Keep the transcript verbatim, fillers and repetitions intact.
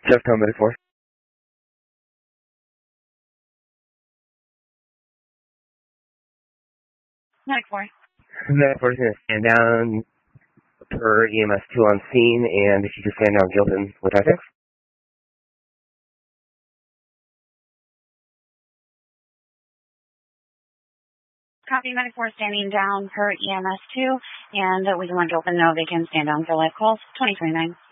Jeff Town, Medic four. Medic four. Medic four is going to stand down per E M S two on scene, and if you could stand down Gilpin with I six. Copy, Medic four standing down per E M S two, and we can let Gilpin know they can stand down for live calls. twenty twenty-nine.